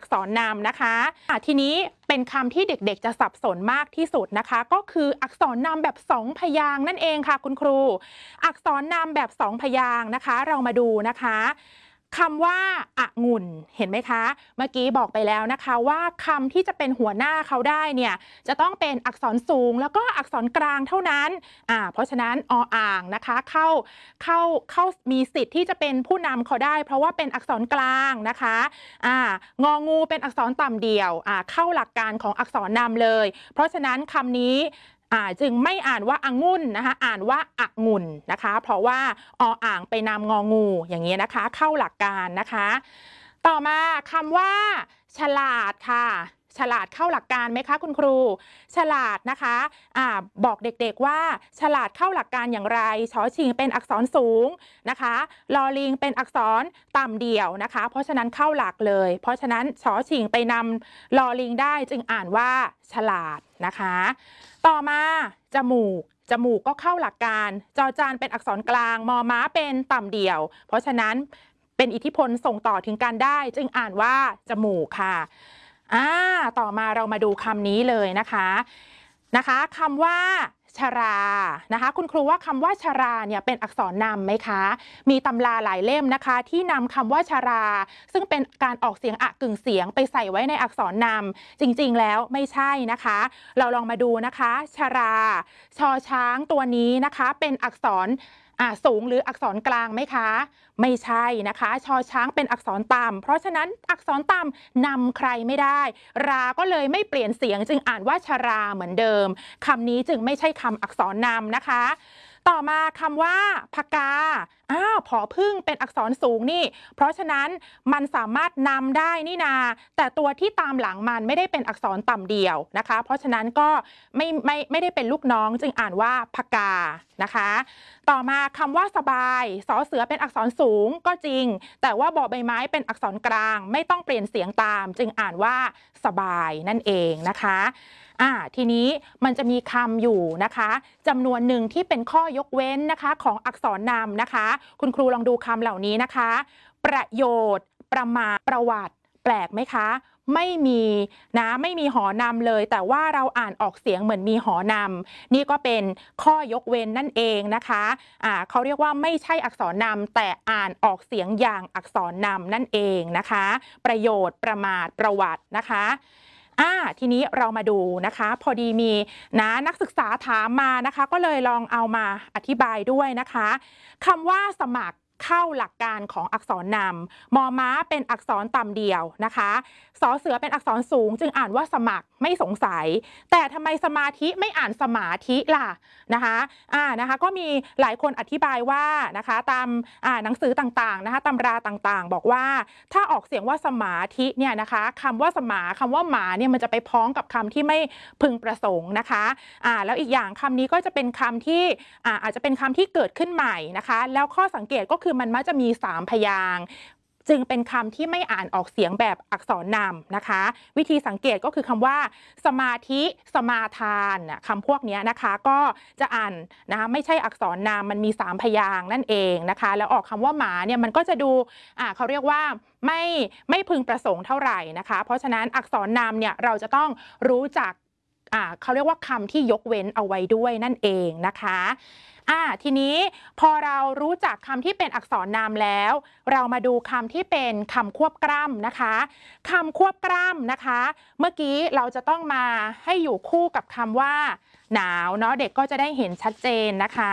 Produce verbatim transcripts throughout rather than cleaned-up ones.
ษรนำนะคะทีนี้เป็นคำที่เด็กๆจะสับสนมากที่สุดนะคะก็คืออักษรนำแบบสองพยางค์นั่นเองค่ะคุณครูอักษรนำแบบสองพยางค์นะคะเรามาดูนะคะคำว่าองุ่นเห็นไหมคะเมื่อกี้บอกไปแล้วนะคะว่าคำที่จะเป็นหัวหน้าเขาได้เนี่ยจะต้องเป็นอักษรสูงแล้วก็อักษรกลางเท่านั้นอ่าเพราะฉะนั้นออ่างนะคะเข้าเข้าเข้ามีสิทธิ์ที่จะเป็นผู้นำเขาได้เพราะว่าเป็นอักษรกลางนะคะอ่างองูเป็นอักษรต่ำเดี่ยวอ่าเข้าหลักการของอักษรนำเลยเพราะฉะนั้นคำนี้อ่าจึงไม่อ่านว่าองุ่นนะคะอ่านว่าองุ่นนะคะเพราะว่าออ่างไปนำงองูอย่างนี้นะคะเข้าหลักการนะคะต่อมาคำว่าฉลาดค่ะฉลาดเข้าหลักการไหมคะคุณครูฉลาดนะคะอ่าบอกเด็กๆว่าฉลาดเข้าหลักการอย่างไรชอชิงเป็นอักษรสูงนะคะลอลิงเป็นอักษรต่ำเดี่ยวนะคะเพราะฉะนั้นเข้าหลักเลยเพราะฉะนั้นชอชิงไปนำลอลิงได้จึงอ่านว่าฉลาดนะคะต่อมาจมูกจมูกก็เข้าหลักการจอจานเป็นอักษรกลางมอม้าเป็นต่ำเดี่ยวเพราะฉะนั้นเป็นอิทธิพลส่งต่อถึงกันได้จึงอ่านว่าจมูกค่ะอ่าต่อมาเรามาดูคำนี้เลยนะคะนะคะคำว่าชรานะคะคุณครูว่าคำว่าชราเนี่ยเป็นอักษรนำไหมคะมีตำราหลายเล่มนะคะที่นำคำว่าชราซึ่งเป็นการออกเสียงอะกึ่งเสียงไปใส่ไว้ในอักษรนำจริงๆแล้วไม่ใช่นะคะเราลองมาดูนะคะชราชอช้างตัวนี้นะคะเป็นอักษรอ่าสูงหรืออักษรกลางไหมคะไม่ใช่นะคะชอช้างเป็นอักษรต่ำเพราะฉะนั้นอักษรต่ำนำใครไม่ได้ราก็เลยไม่เปลี่ยนเสียงจึงอ่านว่าชราเหมือนเดิมคำนี้จึงไม่ใช่คำอักษรนำนะคะต่อมาคำว่าพกาอ้าวผอพึ่งเป็นอักษรสูงนี่เพราะฉะนั้นมันสามารถนำได้นี่นาแต่ตัวที่ตามหลังมันไม่ได้เป็นอักษรต่ำเดี่ยวนะคะเพราะฉะนั้นก็ไม่ไม่ไม่ได้เป็นลูกน้องจึงอ่านว่าพกานะคะต่อมาคำว่าสบายสอเสือเป็นอักษรสูงก็จริงแต่ว่าบอใบไม้เป็นอักษรกลางไม่ต้องเปลี่ยนเสียงตามจึงอ่านว่าสบายนั่นเองนะคะอ่าทีนี้มันจะมีคำอยู่นะคะจำนวนหนึ่งที่เป็นข้อยกเว้นนะคะของอักษรนำนะคะคุณครูลองดูคำเหล่านี้นะคะประโยชน์ประมาทประวัติแปลกไหมคะไม่มีนะไม่มีหอนำเลยแต่ว่าเราอ่านออกเสียงเหมือนมีหอนำนี่ก็เป็นข้อยกเว้นนั่นเองนะคะอ่าเขาเรียกว่าไม่ใช่อักษรนำแต่อ่านออกเสียงอย่างอักษรนำนั่นเองนะคะประโยชน์ประมาทประวัตินะคะอ่าทีนี้เรามาดูนะคะพอดีมีนะนักศึกษาถามมานะคะก็เลยลองเอามาอธิบายด้วยนะคะคำว่าสมัครเข้าหลักการของอักษรนำมอม้าเป็นอักษรต่ำเดี่ยวนะคะสอเสือเป็นอักษรสูงจึงอ่านว่าสมัครไม่สงสัยแต่ทำไมสมาธิไม่อ่านสมาธิล่ะนะคะอ่านะคะก็มีหลายคนอธิบายว่านะคะตามอ่าหนังสือต่างๆนะคะตำราต่างๆบอกว่าถ้าออกเสียงว่าสมาธิเนี่ยนะคะคำว่าสมาคำว่าหมาเนี่ยมันจะไปพ้องกับคำที่ไม่พึงประสงค์นะคะอ่าแล้วอีกอย่างคำนี้ก็จะเป็นคำที่อ่าอาจจะเป็นคำที่เกิดขึ้นใหม่นะคะแล้วข้อสังเกตก็คือมันมักจะมีสามพยางค์จึงเป็นคำที่ไม่อ่านออกเสียงแบบอักษรนำนะคะวิธีสังเกตก็คือคำว่าสมาธิสมาทานคำพวกนี้นะคะก็จะอ่านนะคะไม่ใช่อักษรนามมันมีสามพยางค์นั่นเองนะคะแล้วออกคำว่าหมาเนี่ยมันก็จะดูอ่าเขาเรียกว่าไม่ไม่พึงประสงค์เท่าไหร่นะคะเพราะฉะนั้นอักษรนามเนี่ยเราจะต้องรู้จักอ่าเขาเรียกว่าคำที่ยกเว้นเอาไว้ด้วยนั่นเองนะคะอ่าทีนี้พอเรารู้จักคำที่เป็นอักษรนามแล้วเรามาดูคำที่เป็นคำควบกล้ำนะคะคำควบกล้ำนะคะเมื่อกี้เราจะต้องมาให้อยู่คู่กับคำว่าหนาวเนาะเด็กก็จะได้เห็นชัดเจนนะคะ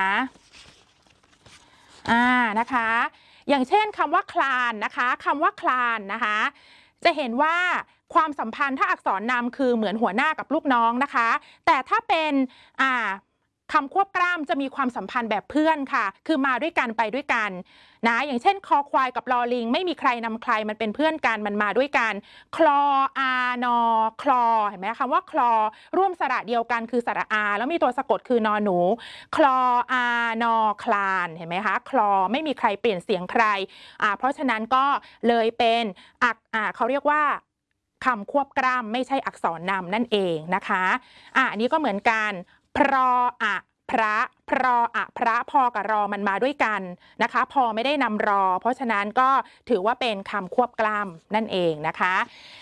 อ่านะคะอย่างเช่นคำว่าคลานนะคะคำว่าคลานนะคะจะเห็นว่าความสัมพันธ์ถ้าอักษรนามคือเหมือนหัวหน้ากับลูกน้องนะคะแต่ถ้าเป็นอ่าคำควบกล้ำจะมีความสัมพันธ์แบบเพื่อนค่ะคือมาด้วยกันไปด้วยกันนะอย่างเช่นคอควายกับลอลิงไม่มีใครนำใครมันเป็นเพื่อนกันมันมาด้วยกันคลออานอคลอเห็นไหมคำว่าคลอร่วมสระเดียวกันคือสระอาแล้วมีตัวสะกดคือนอหนูคลออานอคลานเห็นไหมคะคลอไม่มีใครเปลี่ยนเสียงใครอ่าเพราะฉะนั้นก็เลยเป็นอักอ่าเขาเรียกว่าคำควบกล้ำไม่ใช่อักษรนำนั่นเองนะคะอ่าอันนี้ก็เหมือนกันพรออะพระพรออะพระพอกับรอมันมาด้วยกันนะคะพอไม่ได้นำรอเพราะฉะนั้นก็ถือว่าเป็นคำควบกล้ำนั่นเองนะคะ